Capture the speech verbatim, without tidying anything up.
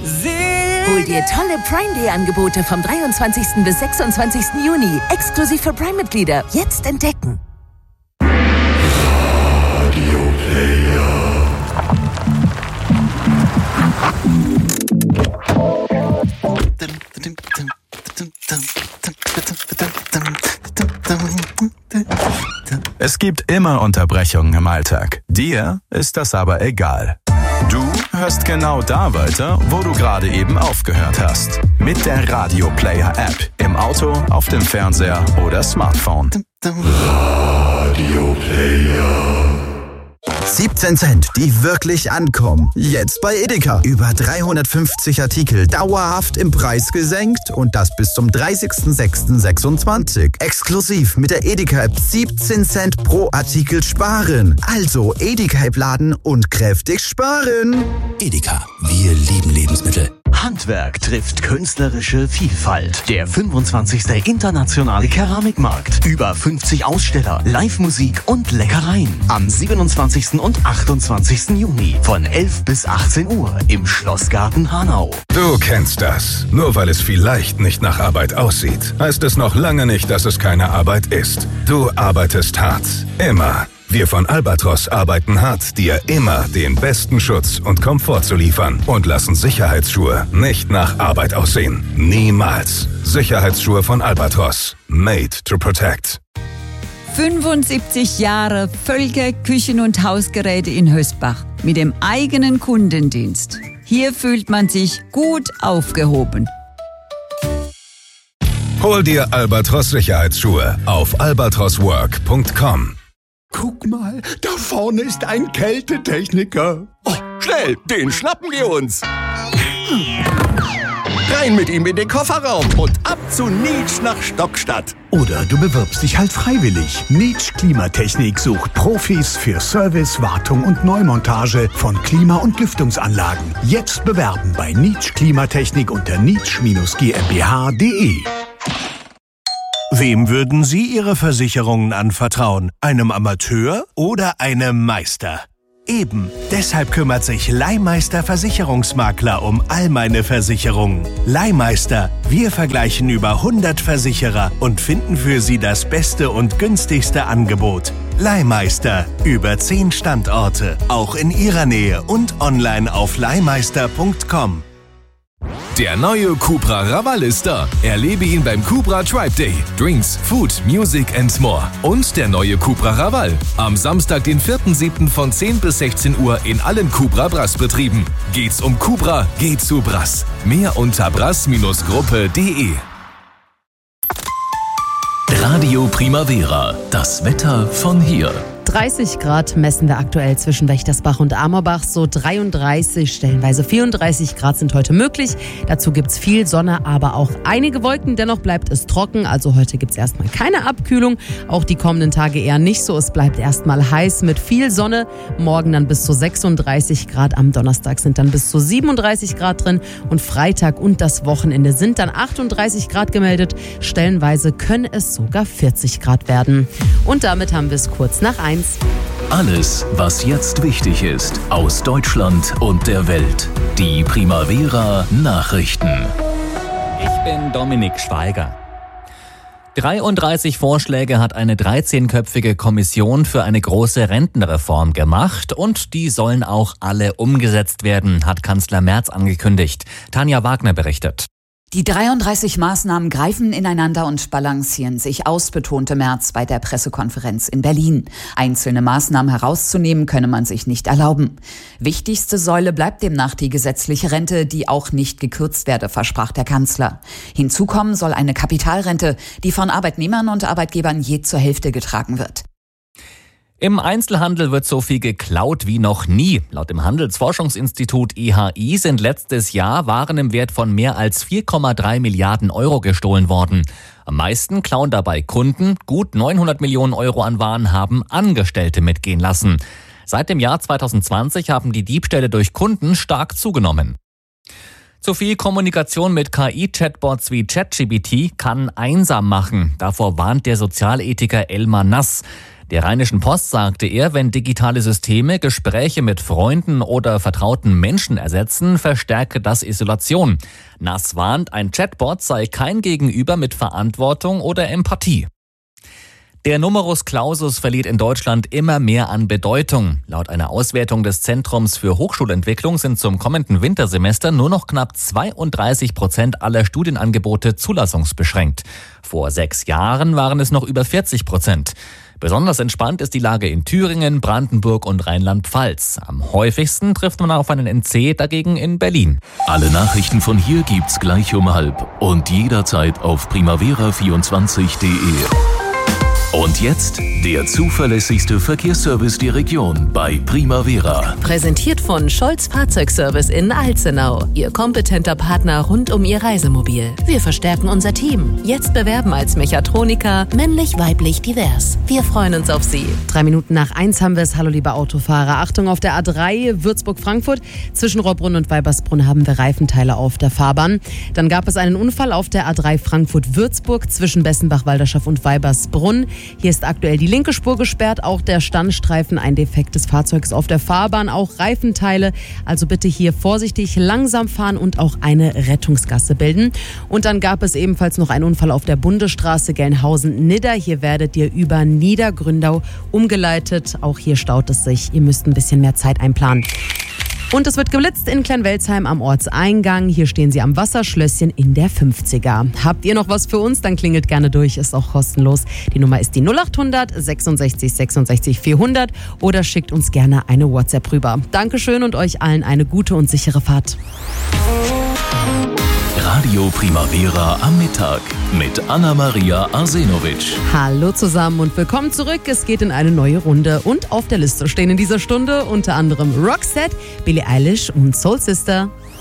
Hol dir tolle Prime Day Angebote vom dreiundzwanzigsten bis sechsundzwanzigsten Juni. Exklusiv für Prime-Mitglieder. Jetzt entdecken. Radio Player. Es gibt immer Unterbrechungen im Alltag. Dir ist das aber egal. Du hörst genau da weiter, wo du gerade eben aufgehört hast. Mit der Radio Player App. Im Auto, auf dem Fernseher oder Smartphone. Radio Player. siebzehn Cent, die wirklich ankommen. Jetzt bei Edeka. Über dreihundertfünfzig Artikel dauerhaft im Preis gesenkt und das bis zum dreißigsten sechsten sechsundzwanzig. Exklusiv mit der Edeka-App siebzehn Cent pro Artikel sparen. Also Edeka-App laden und kräftig sparen. Edeka, wir lieben Lebensmittel. Handwerk trifft künstlerische Vielfalt. Der fünfundzwanzigste Internationale Keramikmarkt. Über fünfzig Aussteller, Live-Musik und Leckereien. Am siebenundzwanzigsten und achtundzwanzigsten Juni von elf bis achtzehn Uhr im Schlossgarten Hanau. Du kennst das. Nur weil es vielleicht nicht nach Arbeit aussieht, heißt es noch lange nicht, dass es keine Arbeit ist. Du arbeitest hart. Immer. Wir von Albatros arbeiten hart, dir immer den besten Schutz und Komfort zu liefern und lassen Sicherheitsschuhe nicht nach Arbeit aussehen. Niemals. Sicherheitsschuhe von Albatros. Made to protect. fünfundsiebzig Jahre Völker Küchen- und Hausgeräte in Hösbach mit dem eigenen Kundendienst. Hier fühlt man sich gut aufgehoben. Hol dir Albatros Sicherheitsschuhe auf albatros work punkt com. Guck mal, da vorne ist ein Kältetechniker. Oh, schnell, den schnappen wir uns. Rein mit ihm in den Kofferraum und ab zu Nietsch nach Stockstadt. Oder du bewirbst dich halt freiwillig. Nietsch Klimatechnik sucht Profis für Service, Wartung und Neumontage von Klima- und Lüftungsanlagen. Jetzt bewerben bei Nietsch Klimatechnik unter nietsch G m b h punkt d e. Wem würden Sie Ihre Versicherungen anvertrauen? Einem Amateur oder einem Meister? Eben, deshalb kümmert sich Leihmeister Versicherungsmakler um all meine Versicherungen. Leihmeister, wir vergleichen über hundert Versicherer und finden für Sie das beste und günstigste Angebot. Leihmeister, über zehn Standorte, auch in Ihrer Nähe und online auf leihmeister punkt com. Der neue Cupra Raval ist da. Erlebe ihn beim Cupra Tribe Day. Drinks, Food, Music and more. Und der neue Cupra Raval. Am Samstag, den vierten siebten von zehn bis sechzehn Uhr in allen Cupra Brass-Betrieben. Geht's um Cupra, geht's zu Brass. Mehr unter brass Gruppe punkt de. Radio Primavera, das Wetter von hier. dreißig Grad messen wir aktuell zwischen Wächtersbach und Amorbach. So dreiunddreißig, stellenweise vierunddreißig Grad sind heute möglich. Dazu gibt's viel Sonne, aber auch einige Wolken. Dennoch bleibt es trocken. Also heute gibt's erstmal keine Abkühlung. Auch die kommenden Tage eher nicht so. Es bleibt erstmal heiß mit viel Sonne. Morgen dann bis zu sechsunddreißig Grad. Am Donnerstag sind dann bis zu siebenunddreißig Grad drin. Und Freitag und das Wochenende sind dann achtunddreißig Grad gemeldet. Stellenweise können es sogar vierzig Grad werden. Und damit haben wir es kurz nach eins. Alles, was jetzt wichtig ist, aus Deutschland und der Welt. Die Primavera Nachrichten. Ich bin Dominik Schweiger. dreiunddreißig Vorschläge hat eine dreizehnköpfige Kommission für eine große Rentenreform gemacht und die sollen auch alle umgesetzt werden, hat Kanzler Merz angekündigt. Tanja Wagner berichtet. Die dreiunddreißig Maßnahmen greifen ineinander und balancieren sich aus, betonte Merz bei der Pressekonferenz in Berlin. Einzelne Maßnahmen herauszunehmen, könne man sich nicht erlauben. Wichtigste Säule bleibt demnach die gesetzliche Rente, die auch nicht gekürzt werde, versprach der Kanzler. Hinzu kommen soll eine Kapitalrente, die von Arbeitnehmern und Arbeitgebern je zur Hälfte getragen wird. Im Einzelhandel wird so viel geklaut wie noch nie. Laut dem Handelsforschungsinstitut I H I sind letztes Jahr Waren im Wert von mehr als vier Komma drei Milliarden Euro gestohlen worden. Am meisten klauen dabei Kunden. Gut neunhundert Millionen Euro an Waren haben Angestellte mitgehen lassen. Seit dem Jahr zweitausendzwanzig haben die Diebstähle durch Kunden stark zugenommen. Zu viel Kommunikation mit K I-Chatbots wie ChatGPT kann einsam machen. Davor warnt der Sozialethiker Elmar Nass. Der Rheinischen Post sagte er, wenn digitale Systeme Gespräche mit Freunden oder vertrauten Menschen ersetzen, verstärke das Isolation. Nass warnt, ein Chatbot sei kein Gegenüber mit Verantwortung oder Empathie. Der Numerus Clausus verliert in Deutschland immer mehr an Bedeutung. Laut einer Auswertung des Zentrums für Hochschulentwicklung sind zum kommenden Wintersemester nur noch knapp zweiunddreißig Prozent aller Studienangebote zulassungsbeschränkt. Vor sechs Jahren waren es noch über vierzig Prozent. Besonders entspannt ist die Lage in Thüringen, Brandenburg und Rheinland-Pfalz. Am häufigsten trifft man auf einen N C dagegen in Berlin. Alle Nachrichten von hier gibt's gleich um halb und jederzeit auf primavera vierundzwanzig punkt de. Und jetzt der zuverlässigste Verkehrsservice der Region bei Primavera. Präsentiert von Scholz Fahrzeugservice in Alzenau. Ihr kompetenter Partner rund um Ihr Reisemobil. Wir verstärken unser Team. Jetzt bewerben als Mechatroniker, männlich, weiblich, divers. Wir freuen uns auf Sie. Drei Minuten nach eins haben wir es. Hallo liebe Autofahrer. Achtung, auf der A drei Würzburg-Frankfurt. Zwischen Rohrbrunn und Weibersbrunn haben wir Reifenteile auf der Fahrbahn. Dann gab es einen Unfall auf der A drei Frankfurt-Würzburg zwischen Bessenbach-Walderschaft und Weibersbrunn. Hier ist aktuell die linke Spur gesperrt, auch der Standstreifen, ein Defekt des Fahrzeugs auf der Fahrbahn, auch Reifenteile. Also bitte hier vorsichtig langsam fahren und auch eine Rettungsgasse bilden. Und dann gab es ebenfalls noch einen Unfall auf der Bundesstraße Gelnhausen-Nidda. Hier werdet ihr über Niedergründau umgeleitet. Auch hier staut es sich. Ihr müsst ein bisschen mehr Zeit einplanen. Und es wird geblitzt in Kleinwelzheim am Ortseingang. Hier stehen sie am Wasserschlösschen in der fünfziger. Habt ihr noch was für uns? Dann klingelt gerne durch, ist auch kostenlos. Die Nummer ist die null acht hundert sechsundsechzig sechsundsechzig vierhundert oder schickt uns gerne eine WhatsApp rüber. Dankeschön und euch allen eine gute und sichere Fahrt. Radio Primavera am Mittag mit Anna-Maria Arsenovic. Hallo zusammen und willkommen zurück. Es geht in eine neue Runde und auf der Liste stehen in dieser Stunde unter anderem Roxette, Billie Eilish und Soul Sister.